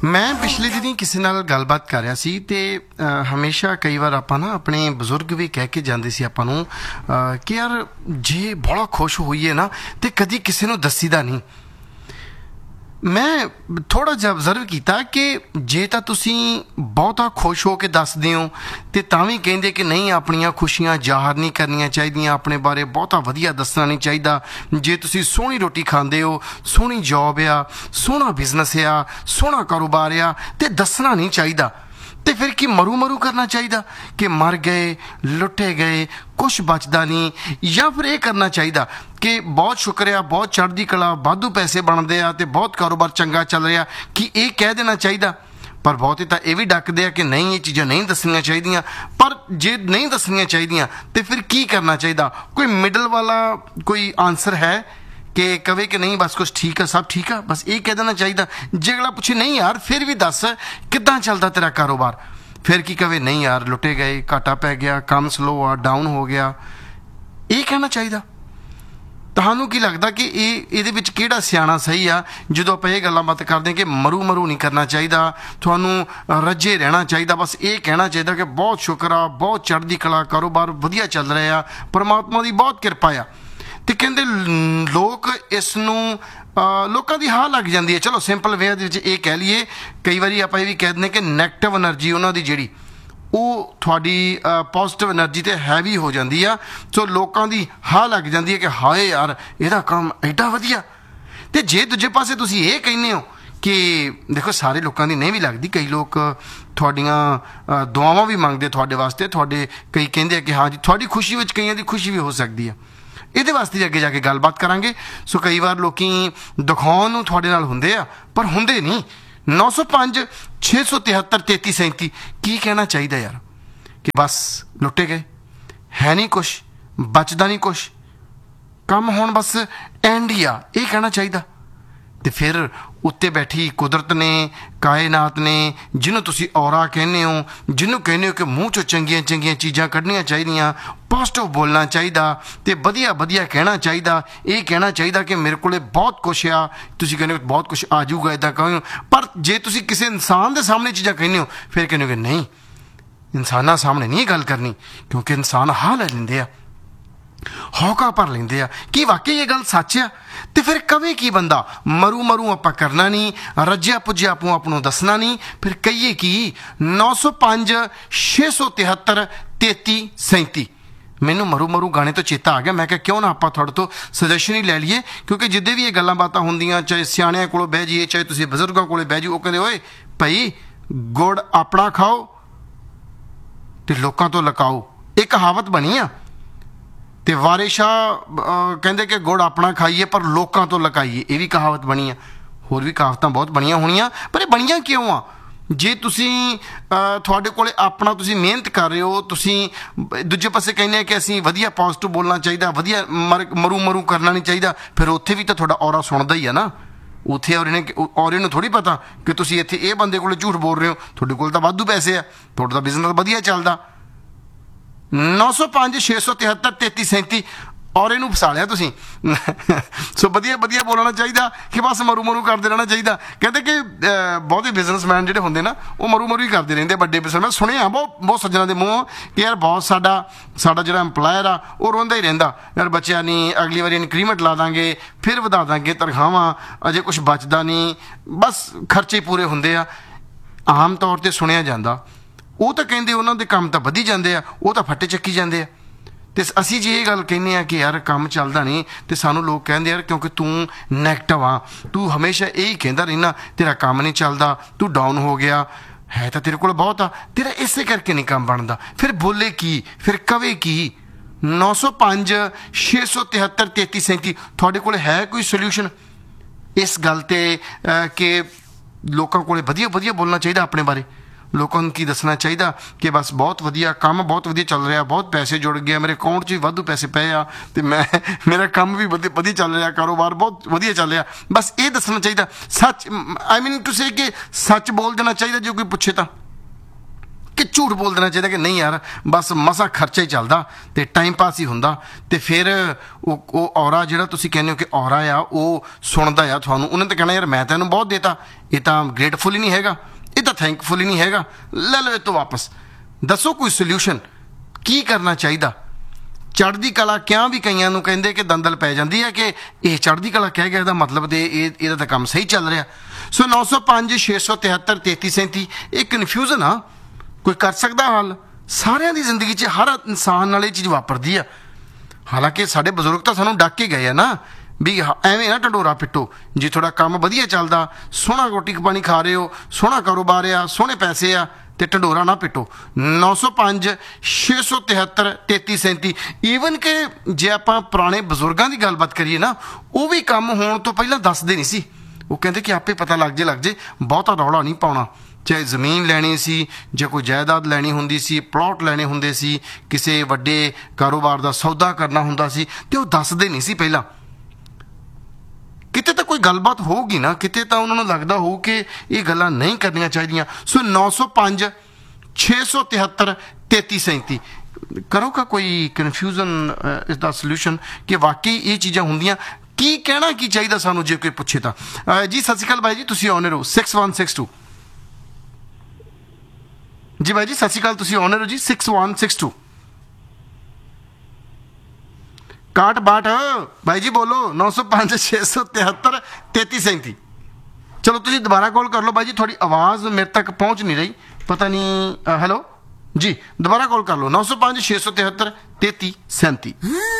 ਮੈਂ ਪਿਛਲੇ ਦਿਨੀ ਕਿਸੇ ਨਾਲ ਗੱਲਬਾਤ ਕਰ ਰਿਹਾ ਸੀ ਤੇ ਹਮੇਸ਼ਾ ਕਈ ਵਾਰ ਆਪਾਂ ਨਾ ਆਪਣੇ ਬਜ਼ੁਰਗ ਵੀ ਕਹਿ ਕੇ ਜਾਂਦੇ ਸੀ ਆਪਾਂ ਨੂੰ ਕਿ ਯਾਰ ਜੇ ਬੜਾ ਖੁਸ਼ ਹੋਈਏ ਨਾ ਤੇ ਕਦੀ ਕਿਸੇ ਨੂੰ ਦੱਸੀਦਾ ਨਹੀਂ। ਮੈਂ ਥੋੜਾ ਜਿਹਾ ਅਬਜ਼ਰਵ ਕੀਤਾ ਕਿ ਜੇ ਤਾਂ ਤੁਸੀਂ ਬਹੁਤਾ ਖੁਸ਼ ਹੋ ਕੇ ਦੱਸਦੇ ਹੋ ਤੇ ਤਾਂ ਵੀ ਕਹਿੰਦੇ ਕਿ ਨਹੀਂ ਆਪਣੀਆਂ ਖੁਸ਼ੀਆਂ ਜ਼ਾਹਰ ਨਹੀਂ ਕਰਨੀਆਂ ਚਾਹੀਦੀਆਂ, ਆਪਣੇ ਬਾਰੇ ਬਹੁਤਾ ਵਧੀਆ ਦੱਸਣਾ ਨਹੀਂ ਚਾਹੀਦਾ। ਜੇ ਤੁਸੀਂ ਸੋਹਣੀ ਰੋਟੀ ਖਾਂਦੇ ਹੋ, ਸੋਹਣੀ ਜੌਬ ਆ, ਸੋਹਣਾ ਬਿਜ਼ਨਸ ਆ, ਸੋਹਣਾ ਕਾਰੋਬਾਰ ਆ ਤੇ ਦੱਸਣਾ ਨਹੀਂ ਚਾਹੀਦਾ। ਤੇ ਫਿਰ ਕੀ ਮਰੂ ਕਰਨਾ ਚਾਹੀਦਾ ਕਿ ਮਰ ਗਏ, ਲੁੱਟੇ ਗਏ, ਕੁਛ ਬਚਦਾ ਨਹੀਂ, ਜਾਂ ਫਿਰ ਇਹ ਕਰਨਾ ਚਾਹੀਦਾ ਕਿ ਬਹੁਤ ਸ਼ੁਕਰੀਆ, ਬਹੁਤ ਚੜ੍ਹਦੀ ਕਲਾ, ਵਾਧੂ ਪੈਸੇ ਬਣਦੇ ਆ ਤੇ ਬਹੁਤ ਕਾਰੋਬਾਰ ਚੰਗਾ ਚੱਲ ਰਿਹਾ, ਕਿ ਇਹ ਕਹਿ ਦੇਣਾ ਚਾਹੀਦਾ? ਪਰ ਬਹੁਤੇ ਤਾਂ ਇਹ ਵੀ ਡੱਕਦੇ ਆ ਕਿ ਨਹੀਂ, ਇਹ ਚੀਜ਼ਾਂ ਨਹੀਂ ਦੱਸਣੀਆਂ ਚਾਹੀਦੀਆਂ। ਪਰ ਜੇ ਨਹੀਂ ਦੱਸਣੀਆਂ ਚਾਹੀਦੀਆਂ ਤੇ ਫਿਰ ਕੀ ਕਰਨਾ ਚਾਹੀਦਾ? ਕੋਈ ਮਿਡਲ ਵਾਲਾ ਕੋਈ ਆਨਸਰ ਹੈ ਕਿ ਕਵੇ ਕਿ ਨਹੀਂ ਬਸ ਕੁਛ ਠੀਕ ਆ, ਸਭ ਠੀਕ ਆ, ਬਸ ਇਹ ਕਹਿ ਦੇਣਾ ਚਾਹੀਦਾ? ਜੇ ਅਗਲਾ ਪੁੱਛੇ ਨਹੀਂ ਯਾਰ ਫਿਰ ਵੀ ਦੱਸ ਕਿੱਦਾਂ ਚੱਲਦਾ ਤੇਰਾ ਕਾਰੋਬਾਰ, ਫਿਰ ਕੀ ਕਵੇ? ਨਹੀਂ ਯਾਰ ਲੁੱਟੇ ਗਏ, ਘਾਟਾ ਪੈ ਗਿਆ, ਕੰਮ ਸਲੋ ਆ, ਡਾਊਨ ਹੋ ਗਿਆ, ਇਹ ਕਹਿਣਾ ਚਾਹੀਦਾ? ਤੁਹਾਨੂੰ ਕੀ ਲੱਗਦਾ ਕਿ ਇਹਦੇ ਵਿੱਚ ਕਿਹੜਾ ਸਿਆਣਾ ਸਹੀ ਆ ਜਦੋਂ ਆਪਾਂ ਇਹ ਗੱਲਾਂ ਬਾਤ ਕਰਦੇ ਹਾਂ ਕਿ ਮਰੂ ਨਹੀਂ ਕਰਨਾ ਚਾਹੀਦਾ, ਤੁਹਾਨੂੰ ਰੱਜੇ ਰਹਿਣਾ ਚਾਹੀਦਾ, ਬਸ ਇਹ ਕਹਿਣਾ ਚਾਹੀਦਾ ਕਿ ਬਹੁਤ ਸ਼ੁਕਰ ਆ, ਬਹੁਤ ਚੜ੍ਹਦੀ ਕਲਾ, ਕਾਰੋਬਾਰ ਵਧੀਆ ਚੱਲ ਰਿਹਾ, ਪਰਮਾਤਮਾ ਦੀ ਬਹੁਤ ਕਿਰਪਾ ਆ? ਤੇ ਕਹਿੰਦੇ ਲੋਕ ਇਸ ਨੂੰ ਲੋਕਾਂ ਦੀ ਹਾਂ ਲੱਗ ਜਾਂਦੀ ਹੈ। ਚਲੋ ਸਿੰਪਲ ਵੇਅ ਦੇ ਵਿੱਚ ਇਹ ਕਹਿ ਲਈਏ, ਕਈ ਵਾਰੀ ਆਪਾਂ ਇਹ ਵੀ ਕਹਿ ਦਿੰਦੇ ਕਿ ਨੈਗੇਟਿਵ ਐਨਰਜੀ ਉਹਨਾਂ ਦੀ ਜਿਹੜੀ ਉਹ ਤੁਹਾਡੀ ਪੋਜ਼ੀਟਿਵ ਐਨਰਜੀ 'ਤੇ ਹੈਵੀ ਹੋ ਜਾਂਦੀ ਆ। ਸੋ ਲੋਕਾਂ ਦੀ ਹਾਂ ਲੱਗ ਜਾਂਦੀ ਹੈ ਕਿ ਹਾਏ ਯਾਰ ਇਹਦਾ ਕੰਮ ਐਡਾ ਵਧੀਆ। ਅਤੇ ਜੇ ਦੂਜੇ ਪਾਸੇ ਤੁਸੀਂ ਇਹ ਕਹਿੰਦੇ ਹੋ ਕਿ ਦੇਖੋ ਸਾਰੇ ਲੋਕਾਂ ਦੀ ਨਹੀਂ ਵੀ ਲੱਗਦੀ, ਕਈ ਲੋਕ ਤੁਹਾਡੀਆਂ ਦੁਆਵਾਂ ਵੀ ਮੰਗਦੇ ਤੁਹਾਡੇ ਵਾਸਤੇ, ਤੁਹਾਡੇ ਕਈ ਕਹਿੰਦੇ ਆ ਕਿ ਹਾਂ ਜੀ ਤੁਹਾਡੀ ਖੁਸ਼ੀ ਵਿੱਚ ਕਈਆਂ ਦੀ ਖੁਸ਼ੀ ਵੀ ਹੋ ਸਕਦੀ ਆ। ਇਹਦੇ ਵਾਸਤੇ ਵੀ ਅੱਗੇ ਜਾ ਕੇ ਗੱਲਬਾਤ ਕਰਾਂਗੇ। ਸੋ ਕਈ ਵਾਰ ਲੋਕ ਦਿਖਾਉਣ ਨੂੰ ਤੁਹਾਡੇ ਨਾਲ ਹੁੰਦੇ ਆ ਪਰ ਹੁੰਦੇ ਨਹੀਂ। 905 673 3337 ਕੀ ਕਹਿਣਾ ਚਾਹੀਦਾ ਯਾਰ? ਕਿ ਬਸ ਲੁੱਟੇ ਗਏ, ਹੈ ਨਹੀਂ ਕੁਛ, ਬਚਦਾ ਨਹੀਂ ਕੁਛ, ਕੰਮ ਹੁਣ ਬਸ ਐਂਡ ਹੀ ਆ, ਇਹ ਕਹਿਣਾ ਚਾਹੀਦਾ? ਤੇ ਫਿਰ ਉੱਤੇ ਬੈਠੀ ਕੁਦਰਤ ਨੇ, ਕਾਇਨਾਤ ਨੇ, ਜਿਹਨੂੰ ਤੁਸੀਂ ਔਰਾ ਕਹਿੰਦੇ ਹੋ, ਜਿਹਨੂੰ ਕਹਿੰਦੇ ਹੋ ਕਿ ਮੂੰਹ 'ਚੋਂ ਚੰਗੀਆਂ ਚੰਗੀਆਂ ਚੀਜ਼ਾਂ ਕੱਢਣੀਆਂ ਚਾਹੀਦੀਆਂ, ਪੋਜ਼ੀਟਿਵ ਬੋਲਣਾ ਚਾਹੀਦਾ ਅਤੇ ਵਧੀਆ ਕਹਿਣਾ ਚਾਹੀਦਾ। ਇਹ ਕਹਿਣਾ ਚਾਹੀਦਾ ਕਿ ਮੇਰੇ ਕੋਲ ਬਹੁਤ ਕੁਛ ਆ, ਤੁਸੀਂ ਕਹਿੰਦੇ ਹੋ ਬਹੁਤ ਕੁਛ ਆ ਜਾਊਗਾ, ਇੱਦਾਂ ਕਹੋ। ਪਰ ਜੇ ਤੁਸੀਂ ਕਿਸੇ ਇਨਸਾਨ ਦੇ ਸਾਹਮਣੇ ਚੀਜ਼ਾਂ ਕਹਿੰਦੇ ਹੋ ਫਿਰ ਕਹਿੰਦੇ ਹੋ ਕਿ ਨਹੀਂ, ਇਨਸਾਨਾਂ ਸਾਹਮਣੇ ਨਹੀਂ ਗੱਲ ਕਰਨੀ, ਕਿਉਂਕਿ ਇਨਸਾਨ ਹਾਂ ਲੈ ਲੈਂਦੇ ਆ, ਹੌਕਾ ਭਰ ਲੈਂਦੇ ਆ ਕਿ ਵਾਕਈ ਇਹ ਗੱਲ ਸੱਚ ਆ। ਤੇ ਫਿਰ ਕਵੇ ਕੀ ਬੰਦਾ? ਮਰੂ ਆਪਾਂ ਕਰਨਾ ਨਹੀਂ, ਰੱਜਿਆ ਪੁੱਜਿਆ ਆਪ ਨੂੰ ਦੱਸਣਾ ਨਹੀਂ, ਫਿਰ ਕਹੀਏ ਕੀ? 905 673 3337 ਮੈਨੂੰ ਮਰੂ ਗਾਣੇ ਤੋਂ ਚੇਤਾ ਆ ਗਿਆ। ਮੈਂ ਕਿਹਾ ਕਿਉਂ ਨਾ ਆਪਾਂ ਤੁਹਾਡੇ ਤੋਂ ਸੁਜੈਸ਼ਨ ਹੀ ਲੈ ਲਈਏ, ਕਿਉਂਕਿ ਜਿੱਦੇ ਵੀ ਇਹ ਗੱਲਾਂ ਬਾਤਾਂ ਹੁੰਦੀਆਂ, ਚਾਹੇ ਸਿਆਣਿਆਂ ਕੋਲੋਂ ਬਹਿ ਜਾਈਏ, ਚਾਹੇ ਤੁਸੀਂ ਬਜ਼ੁਰਗਾਂ ਕੋਲੇ ਬਹਿ ਜਾਓ, ਉਹ ਕਹਿੰਦੇ ਓਏ ਭਾਈ ਗੁੜ ਆਪਣਾ ਖਾਓ ਤੇ ਲੋਕਾਂ ਤੋਂ ਲਕਾਓ, ਇਹ ਕਹਾਵਤ ਬਣੀ ਆ। ਤੇ ਵਾਰਿਸ ਸ਼ਾਹ ਕਹਿੰਦੇ ਕਿ ਗੁੜ ਆਪਣਾ ਖਾਈਏ ਪਰ ਲੋਕਾਂ ਤੋਂ ਲਕਾਈਏ, ਇਹ ਵੀ ਕਹਾਵਤ ਬਣੀ ਆ। ਹੋਰ ਵੀ ਕਹਾਵਤਾਂ ਬਹੁਤ ਬਣੀਆਂ ਹੋਣੀਆਂ, ਪਰ ਇਹ ਬਣੀਆਂ ਕਿਉਂ ਆ? ਜੇ ਤੁਸੀਂ ਤੁਹਾਡੇ ਕੋਲ ਆਪਣਾ, ਤੁਸੀਂ ਮਿਹਨਤ ਕਰ ਰਹੇ ਹੋ, ਤੁਸੀਂ ਦੂਜੇ ਪਾਸੇ ਕਹਿੰਦੇ ਆ ਕਿ ਅਸੀਂ ਵਧੀਆ ਪੋਜ਼ੀਟਿਵ ਬੋਲਣਾ ਚਾਹੀਦਾ, ਵਧੀਆ ਮਰੂ ਕਰਨਾ ਨਹੀਂ ਚਾਹੀਦਾ, ਫਿਰ ਉੱਥੇ ਵੀ ਤਾਂ ਤੁਹਾਡਾ ਔਰਾ ਸੁਣਦਾ ਹੀ ਆ ਨਾ। ਉੱਥੇ ਔਰੇ ਨੂੰ ਥੋੜ੍ਹੀ ਪਤਾ ਕਿ ਤੁਸੀਂ ਇੱਥੇ ਇਹ ਬੰਦੇ ਕੋਲ ਝੂਠ ਬੋਲ ਰਹੇ ਹੋ, ਤੁਹਾਡੇ ਕੋਲ ਤਾਂ ਵਾਧੂ ਪੈਸੇ ਆ, ਤੁਹਾਡਾ ਤਾਂ ਬਿਜ਼ਨਸ ਵਧੀਆ ਚੱਲਦਾ। 905 673 3337 ਔਰ ਇਹਨੂੰ ਫਸਾ ਲਿਆ ਤੁਸੀਂ। ਸੋ ਵਧੀਆ ਬੋਲਣਾ ਚਾਹੀਦਾ ਕਿ ਬਸ ਮਰੂ ਕਰਦੇ ਰਹਿਣਾ ਚਾਹੀਦਾ। ਕਹਿੰਦੇ ਕਿ ਬਹੁਤੇ ਬਿਜ਼ਨਸਮੈਨ ਜਿਹੜੇ ਹੁੰਦੇ ਨਾ ਉਹ ਮਰੂ ਹੀ ਕਰਦੇ ਰਹਿੰਦੇ, ਵੱਡੇ ਬਿਜ਼ਨਸਮੈਨ। ਸੁਣਿਆ ਬਹੁਤ ਸੱਜਣਾਂ ਦੇ ਮੂੰਹੋਂ ਕਿ ਯਾਰ ਬਹੁਤ ਸਾਡਾ ਜਿਹੜਾ ਇੰਪਲਾਇਰ ਆ ਉਹ ਰੋਂਦਾ ਹੀ ਰਹਿੰਦਾ, ਯਾਰ ਬੱਚਿਆਂ ਨਹੀਂ, ਅਗਲੀ ਵਾਰੀ ਇਨਕਰੀਮੈਂਟ ਲਾ ਦਾਂਗੇ, ਫਿਰ ਵਧਾ ਦਾਂਗੇ ਤਨਖਾਹਾਂ, ਅਜੇ ਕੁਛ ਬਚਦਾ ਨਹੀਂ, ਬਸ ਖਰਚੇ ਪੂਰੇ ਹੁੰਦੇ ਆ। ਆਮ ਤੌਰ 'ਤੇ ਸੁਣਿਆ ਜਾਂਦਾ। ਉਹ ਤਾਂ ਕਹਿੰਦੇ ਉਹਨਾਂ ਦੇ ਕੰਮ ਤਾਂ ਵਧੀ ਜਾਂਦੇ ਆ, ਉਹ ਤਾਂ ਫੱਟੇ ਚੱਕੀ ਜਾਂਦੇ ਆ। ਅਤੇ ਅਸੀਂ ਜੇ ਇਹ ਗੱਲ ਕਹਿੰਦੇ ਹਾਂ ਕਿ ਯਾਰ ਕੰਮ ਚੱਲਦਾ ਨਹੀਂ, ਅਤੇ ਸਾਨੂੰ ਲੋਕ ਕਹਿੰਦੇ ਯਾਰ ਕਿਉਂਕਿ ਤੂੰ ਨੈਗੇਟਿਵ ਆ, ਤੂੰ ਹਮੇਸ਼ਾ ਇਹੀ ਕਹਿੰਦਾ ਰਹਿਣਾ, ਤੇਰਾ ਕੰਮ ਨਹੀਂ ਚੱਲਦਾ, ਤੂੰ ਡਾਊਨ ਹੋ ਗਿਆ, ਹੈ ਤਾਂ ਤੇਰੇ ਕੋਲ ਬਹੁਤ ਆ, ਤੇਰਾ ਇਸੇ ਕਰਕੇ ਨਹੀਂ ਕੰਮ ਬਣਦਾ। ਫਿਰ ਬੋਲੇ ਕੀ, ਫਿਰ ਕਵੇ ਕੀ? 905 673 3337 ਤੁਹਾਡੇ ਕੋਲ ਹੈ ਕੋਈ ਸੋਲਿਊਸ਼ਨ ਇਸ ਗੱਲ 'ਤੇ ਕਿ ਲੋਕਾਂ ਕੋਲ ਵਧੀਆ ਬੋਲਣਾ ਚਾਹੀਦਾ ਆਪਣੇ ਬਾਰੇ? ਲੋਕਾਂ ਨੂੰ ਕੀ ਦੱਸਣਾ ਚਾਹੀਦਾ ਕਿ ਬਸ ਬਹੁਤ ਵਧੀਆ ਕੰਮ, ਬਹੁਤ ਵਧੀਆ ਚੱਲ ਰਿਹਾ, ਬਹੁਤ ਪੈਸੇ ਜੁੜ ਗਏ, ਮੇਰੇ ਅਕਾਊਂਟ 'ਚ ਵੀ ਵਾਧੂ ਪੈਸੇ ਪਏ ਆ, ਅਤੇ ਮੇਰਾ ਕੰਮ ਵੀ ਵਧੀਆ ਚੱਲ ਰਿਹਾ, ਕਾਰੋਬਾਰ ਬਹੁਤ ਵਧੀਆ ਚੱਲ ਰਿਹਾ, ਬਸ ਇਹ ਦੱਸਣਾ ਚਾਹੀਦਾ। ਸੱਚ, ਆਈ ਮੀਨ ਟੂ ਸੇ ਕਿ ਸੱਚ ਬੋਲ ਦੇਣਾ ਚਾਹੀਦਾ ਜੇ ਕੋਈ ਪੁੱਛੇ ਤਾਂ, ਕਿ ਝੂਠ ਬੋਲ ਦੇਣਾ ਚਾਹੀਦਾ ਕਿ ਨਹੀਂ ਯਾਰ ਬਸ ਮਸਾ ਖਰਚਾ ਹੀ ਚੱਲਦਾ ਤੇ ਟਾਈਮ ਪਾਸ ਹੀ ਹੁੰਦਾ। ਤੇ ਫਿਰ ਉਹ ਔਰਾ ਜਿਹੜਾ ਤੁਸੀਂ ਕਹਿੰਦੇ ਹੋ ਕਿ ਔਰਾ ਆ ਉਹ ਸੁਣਦਾ ਆ ਤੁਹਾਨੂੰ, ਉਹਨੇ ਤਾਂ ਕਹਿਣਾ ਯਾਰ ਮੈਂ ਤੈਨੂੰ ਬਹੁਤ ਦੇਤਾ, ਇਹ ਤਾਂ ਗ੍ਰੇਟਫੁਲ ਹੀ ਨਹੀਂ ਹੈਗਾ, ਇਹ ਤਾਂ ਥੈਂਕਫੁਲ ਹੀ ਨਹੀਂ ਹੈਗਾ, ਲੈ ਲਓ ਇਹ ਤੋਂ ਵਾਪਸ। ਦੱਸੋ ਕੋਈ ਸੋਲਿਊਸ਼ਨ ਕੀ ਕਰਨਾ ਚਾਹੀਦਾ। ਚੜ੍ਹਦੀ ਕਲਾ ਕਿਆ ਵੀ ਕਈਆਂ ਨੂੰ ਕਹਿੰਦੇ ਕਿ ਦੰਦਲ ਪੈ ਜਾਂਦੀ ਹੈ ਕਿ ਇਹ ਚੜ੍ਹਦੀ ਕਲਾ ਕਹਿ ਗਿਆ ਇਹਦਾ ਮਤਲਬ ਤੇ ਇਹਦਾ ਤਾਂ ਕੰਮ ਸਹੀ ਚੱਲ ਰਿਹਾ। ਸੋ 905 673 3337 ਇਹ ਕਨਫਿਊਜ਼ਨ ਆ, ਕੋਈ ਕਰ ਸਕਦਾ ਹੱਲ। ਸਾਰਿਆਂ ਦੀ ਜ਼ਿੰਦਗੀ 'ਚ ਹਰ ਇਨਸਾਨ ਨਾਲ ਇਹ ਚੀਜ਼ ਵਾਪਰਦੀ ਆ। ਹਾਲਾਂਕਿ ਸਾਡੇ ਬਜ਼ੁਰਗ ਤਾਂ ਸਾਨੂੰ ਡੱਕ ਕੇ ਗਏ ਆ ਨਾ ਵੀ ਐਵੇਂ ਨਾ ਢੰਡੋਰਾ ਪਿੱਟੋ, ਜੇ ਤੁਹਾਡਾ ਕੰਮ ਵਧੀਆ ਚੱਲਦਾ, ਸੋਹਣਾ ਰੋਟੀ ਪਾਣੀ ਖਾ ਰਹੇ ਹੋ, ਸੋਹਣਾ ਕਾਰੋਬਾਰ ਆ, ਸੋਹਣੇ ਪੈਸੇ ਆ, ਤੇ ਢੰਡੋਰਾ ਨਾ ਪਿੱਟੋ। 905 673 3337 ਈਵਨ ਕਿ ਜੇ ਆਪਾਂ ਪੁਰਾਣੇ ਬਜ਼ੁਰਗਾਂ ਦੀ ਗੱਲਬਾਤ ਕਰੀਏ ਨਾ, ਉਹ ਵੀ ਕੰਮ ਹੋਣ ਤੋਂ ਪਹਿਲਾਂ ਦੱਸਦੇ ਨਹੀਂ ਸੀ। ਉਹ ਕਹਿੰਦੇ ਕਿ ਆਪੇ ਪਤਾ ਲੱਗ ਜੇ ਬਹੁਤਾ ਰੌਲਾ ਨਹੀਂ ਪਾਉਣਾ। ਚਾਹੇ ਜ਼ਮੀਨ ਲੈਣੀ ਸੀ, ਜੇ ਕੋਈ ਜਾਇਦਾਦ ਲੈਣੀ ਹੁੰਦੀ ਸੀ, ਪਲਾਟ ਲੈਣੇ ਹੁੰਦੇ ਸੀ, ਕਿਸੇ ਵੱਡੇ ਕਾਰੋਬਾਰ ਦਾ ਸੌਦਾ ਕਰਨਾ ਹੁੰਦਾ ਸੀ, ਤੇ ਉਹ ਦੱਸਦੇ ਨਹੀਂ ਸੀ ਪਹਿਲਾਂ। ਕਿਤੇ ਤਾਂ ਕੋਈ ਗੱਲਬਾਤ ਹੋਊਗੀ ਨਾ, ਕਿਤੇ ਤਾਂ ਉਹਨਾਂ ਨੂੰ ਲੱਗਦਾ ਹੋਊ ਕਿ ਇਹ ਗੱਲਾਂ ਨਹੀਂ ਕਰਨੀਆਂ ਚਾਹੀਦੀਆਂ। ਸੋ 905 673 3337 ਕਰੋਗਾ ਕੋਈ ਕਨਫਿਊਜ਼ਨ ਇਸ ਦਾ ਸੋਲਿਊਸ਼ਨ ਕਿ ਵਾਕਈ ਇਹ ਚੀਜ਼ਾਂ ਹੁੰਦੀਆਂ। ਕੀ ਕਹਿਣਾ ਕੀ ਚਾਹੀਦਾ ਸਾਨੂੰ ਜੇ ਕੋਈ ਪੁੱਛੇ ਤਾਂ। ਜੀ ਸਤਿ ਸ਼੍ਰੀ ਅਕਾਲ ਬਾਈ ਜੀ, ਤੁਸੀਂ ਆਨਰ ਹੋ 6162। ਜੀ ਬਾਈ ਜੀ ਸਤਿ ਸ਼੍ਰੀ ਅਕਾਲ, ਤੁਸੀਂ ਆਨਰ ਹੋ ਜੀ 6162। 6162 ਬਾਈ ਜੀ ਬੋਲੋ 905 673 3337। ਚਲੋ ਤੁਸੀਂ ਦੁਬਾਰਾ ਕਾਲ ਕਰ ਲਓ ਬਾਈ ਜੀ, ਤੁਹਾਡੀ ਆਵਾਜ਼ ਮੇਰੇ ਤੱਕ ਪਹੁੰਚ ਨਹੀਂ ਰਹੀ, ਪਤਾ ਨਹੀਂ। ਹੈਲੋ ਜੀ, ਦੁਬਾਰਾ ਕਾਲ ਕਰ ਲਓ 905 673 3337।